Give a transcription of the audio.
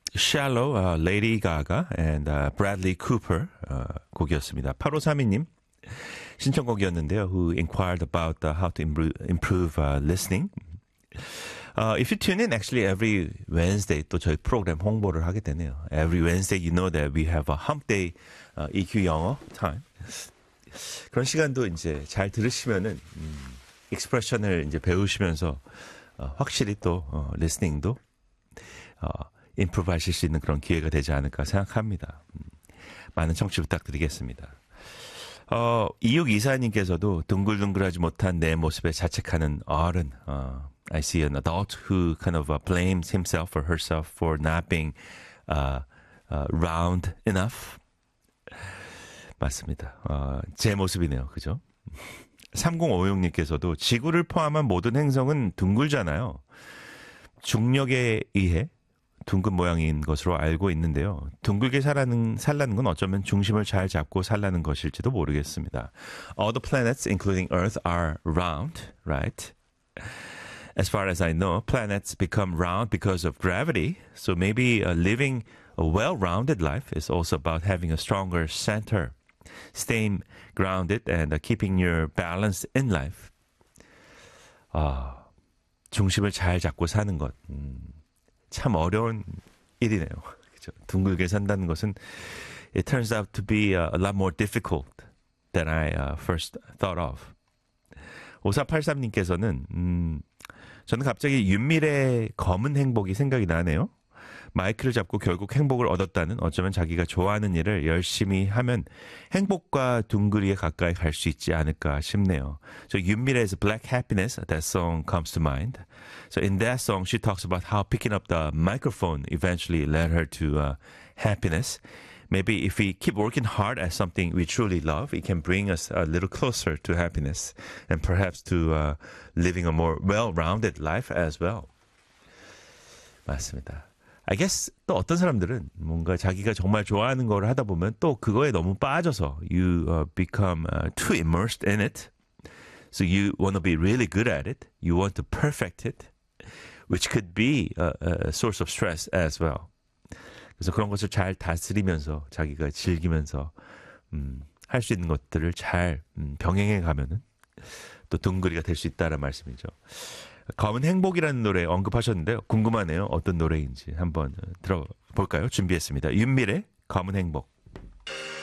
Shallow, Lady Gaga and Bradley Cooper 곡이었습니다. 8532님 신청곡이었는데요. Who inquired about how to improve listening. If you tune in, actually every Wednesday 또 저희 프로그램 홍보를 하게 되네요. Every Wednesday you know that we have a hump day EQ 영어 time. 그런 시간도 이제 잘 들으시면은 익스프레션을 이제 배우시면서 확실히 또 리스닝도 임프루브 하실 수 있는 그런 기회가 되지 않을까 생각합니다. 많은 청취 부탁드리겠습니다. 2624님께서도 둥글둥글하지 못한 내 모습에 자책하는 어른. I see an adult who kind of blames himself or herself for not being round enough. 맞습니다. 제 모습이네요. 그죠? 3056님께서도 지구를 포함한 모든 행성은 둥글잖아요. 중력에 의해 둥근 모양인 것으로 알고 있는데요. 둥글게 살라는 건 어쩌면 중심을 잘 잡고 살라는 것일지도 모르겠습니다. All the planets, including Earth, are round, right? As far as I know, planets become round because of gravity. So maybe living a well-rounded life is also about having a stronger center, staying grounded and keeping your balance in life. 중심을 잘 잡고 사는 것. 참 어려운 일이네요. 그렇죠? 둥글게 산다는 것은 it turns out to be a lot more difficult than I first thought of. 5483님께서는 저는 갑자기 윤미래의 검은 행복이 생각이 나네요. 마이크를 잡고 결국 행복을 얻었다는 어쩌면 자기가 좋아하는 일을 열심히 하면 행복과 둥그리에 가까이 갈 수 있지 않을까 싶네요. So 윤미래's Black Happiness, that song comes to mind. So in that song, she talks about how picking up the microphone eventually led her to happiness. Maybe if we keep working hard at something we truly love, it can bring us a little closer to happiness and perhaps to living a more well-rounded life as well. 맞습니다. I guess 또 어떤 사람들은 뭔가 자기가 정말 좋아하는 걸 하다 보면 또 그거에 너무 빠져서 you become too immersed in it. So you want to be really good at it. You want to perfect it, which could be a source of stress as well. 그래서 그런 것을 잘 다스리면서 자기가 즐기면서 할 수 있는 것들을 잘 병행해 가면은 또 둥그리가 될 수 있다는 말씀이죠. 검은 행복이라는 노래 언급하셨는데요. 궁금하네요. 어떤 노래인지 한번 들어볼까요? 준비했습니다. 윤미래 검은 행복.